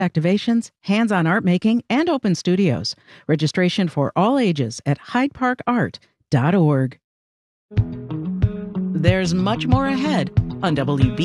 activations, hands-on art making, and open studios. Registration for all ages at hydeparkart.org. There's much more ahead on WB.